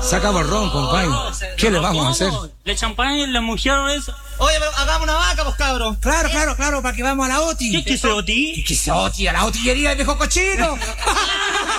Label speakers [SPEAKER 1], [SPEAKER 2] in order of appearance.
[SPEAKER 1] Sacamos el ron, compadre. ¿Qué le vamos a hacer?
[SPEAKER 2] La champaña, la mujer es...
[SPEAKER 3] Oye, pero hagamos una vaca, pues, cabros.
[SPEAKER 1] Claro, para que vamos a la OTI.
[SPEAKER 2] ¿Qué es ese OTI?
[SPEAKER 1] ¿Qué es OTI? A la otillería del viejo cochino.